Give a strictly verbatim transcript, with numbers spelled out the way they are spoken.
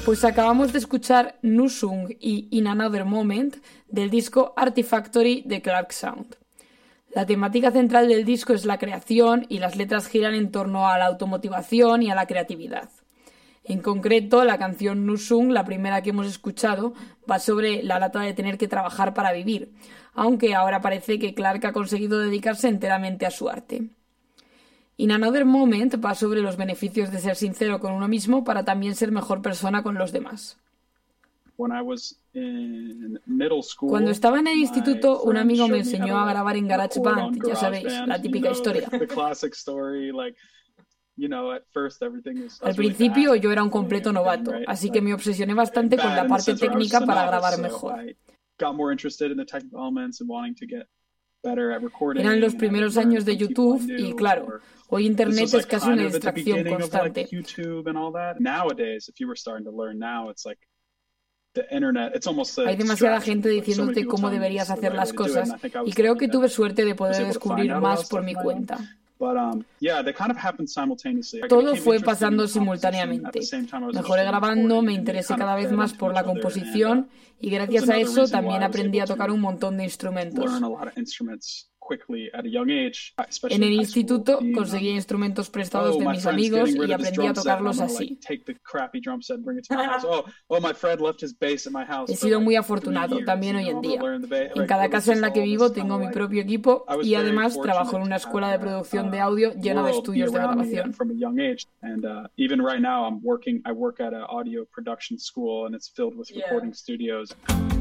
Pues acabamos de escuchar Nusung y In Another Moment del disco Artifactory de Clark Sound. La temática central del disco es la creación y las letras giran en torno a la automotivación y a la creatividad. En concreto, la canción Nusung, la primera que hemos escuchado, va sobre la lata de tener que trabajar para vivir, aunque ahora parece que Clark ha conseguido dedicarse enteramente a su arte. In Another Moment va sobre los beneficios de ser sincero con uno mismo para también ser mejor persona con los demás. Cuando estaba en el instituto, un amigo me enseñó a grabar en GarageBand, ya sabéis, la típica historia. Al principio yo era un completo novato, así que me obsesioné bastante con la parte técnica para grabar mejor. Eran los primeros años de YouTube y, claro, hoy Internet es casi una distracción constante. Hay demasiada gente diciéndote cómo deberías hacer las cosas y creo que tuve suerte de poder descubrir más por mi cuenta. Todo fue pasando simultáneamente. Mejoré grabando, me interesé cada vez más por la composición y gracias a eso también aprendí a tocar un montón de instrumentos. En el instituto conseguí instrumentos prestados de mis amigos y aprendí a tocarlos así. He sido muy afortunado, también hoy en día. En cada casa en la que vivo tengo mi propio equipo y además trabajo en una escuela de producción de audio llena de estudios de grabación. Yeah.